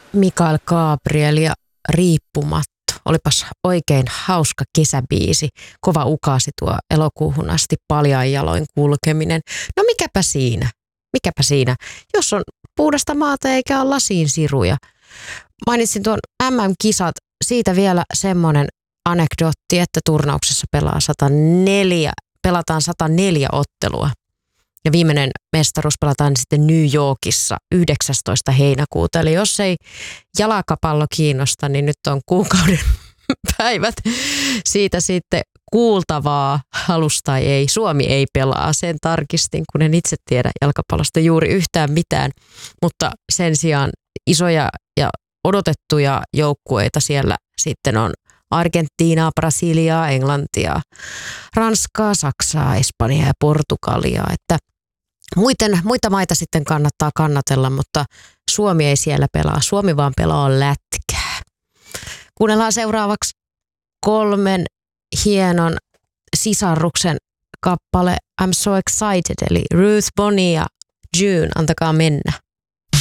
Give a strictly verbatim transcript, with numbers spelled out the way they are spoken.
Mikael Gabriel ja Riippumatto. Olipas oikein hauska kesäbiisi. Kova ukasi tuo elokuuhun asti paljain jaloin kulkeminen. No mikäpä siinä? Mikäpä siinä? Jos on puhdasta maata eikä ole lasiin siruja. Mainitsin tuon M M-kisat. Siitä vielä semmoinen anekdootti, että turnauksessa pelaa sata neljä, pelataan sata neljä ottelua. Ja viimeinen mestaruus pelataan sitten New Yorkissa yhdeksästoista heinäkuuta. Eli jos ei jalkapallo kiinnosta, niin nyt on kuukauden päivät siitä sitten kuultavaa, halus tai ei. Suomi ei pelaa, sen tarkistin, kun en itse tiedä jalkapallosta juuri yhtään mitään. Mutta sen sijaan isoja ja odotettuja joukkueita siellä sitten on Argentiinaa, Brasiliaa, Englantia, Ranskaa, Saksaa, Espanjaa ja Portugalia. Että muiden, muita maita sitten kannattaa kannatella, mutta Suomi ei siellä pelaa. Suomi vaan pelaa lätkää. Kuunnellaan seuraavaksi kolmen hienon sisarruksen kappale I'm So Excited, eli Ruth, Bonnie ja June, antakaa mennä.